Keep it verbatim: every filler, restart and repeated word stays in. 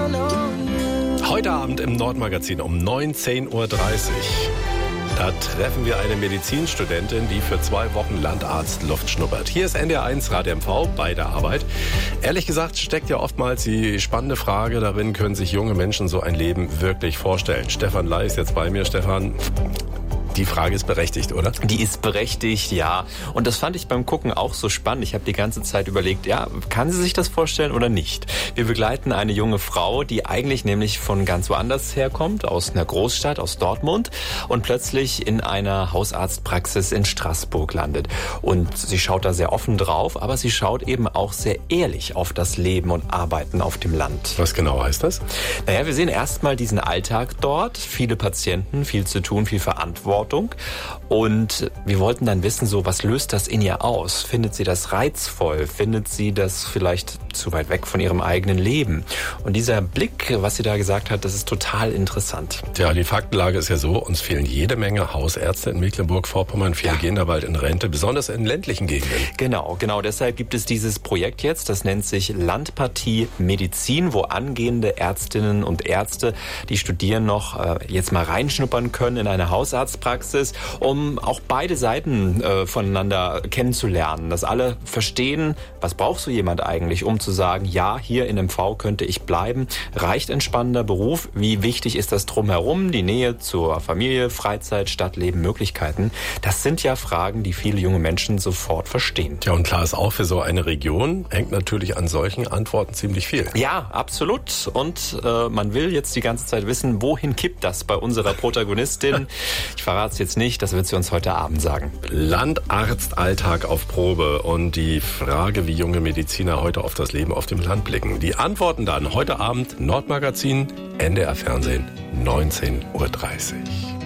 Heute Abend im Nordmagazin um neunzehn Uhr dreißig. Da treffen wir eine Medizinstudentin, die für zwei Wochen Landarzt Luft schnuppert. Hier ist N D R eins Radio M V bei der Arbeit. Ehrlich gesagt steckt ja oftmals die spannende Frage darin, können sich junge Menschen so ein Leben wirklich vorstellen? Stefan Ley ist jetzt bei mir. Stefan, die Frage ist berechtigt, oder? Die ist berechtigt, ja. Und das fand ich beim Gucken auch so spannend. Ich habe die ganze Zeit überlegt, ja, kann sie sich das vorstellen oder nicht? Wir begleiten eine junge Frau, die eigentlich nämlich von ganz woanders herkommt, aus einer Großstadt, aus Dortmund, und plötzlich in einer Hausarztpraxis in Straßburg landet. Und sie schaut da sehr offen drauf, aber sie schaut eben auch sehr ehrlich auf das Leben und Arbeiten auf dem Land. Was genau heißt das? Naja, wir sehen erstmal diesen Alltag dort, viele Patienten, viel zu tun, viel Verantwortung. Und wir wollten dann wissen, so, was löst das in ihr aus? Findet sie das reizvoll? Findet sie das vielleicht zu weit weg von ihrem eigenen Leben? Und dieser Blick, was sie da gesagt hat, das ist total interessant. Tja, die Faktenlage ist ja so, uns fehlen jede Menge Hausärzte in Mecklenburg-Vorpommern. Viele ja. gehen da bald in Rente, besonders in ländlichen Gegenden. Genau, genau. Deshalb gibt es dieses Projekt jetzt, das nennt sich Landpartie Medizin, wo angehende Ärztinnen und Ärzte, die studieren noch, äh, jetzt mal reinschnuppern können in eine Hausarztpraxis, um auch beide Seiten äh, voneinander kennenzulernen, dass alle verstehen, was braucht so jemand eigentlich, um zu sagen, ja, hier in M V könnte ich bleiben, reicht ein spannender Beruf, wie wichtig ist das drumherum, die Nähe zur Familie, Freizeit, Stadtleben, Möglichkeiten, das sind ja Fragen, die viele junge Menschen sofort verstehen. Ja, und klar ist auch, für so eine Region hängt natürlich an solchen Antworten ziemlich viel. Ja, absolut, und äh, man will jetzt die ganze Zeit wissen, wohin kippt das bei unserer Protagonistin? Ich verrate es jetzt nicht, das wird sie uns heute Abend sagen. Landarztalltag auf Probe und die Frage, wie junge Mediziner heute auf das Leben auf dem Land blicken. Die Antworten dann heute Abend, Nordmagazin, N D R Fernsehen, neunzehn Uhr dreißig.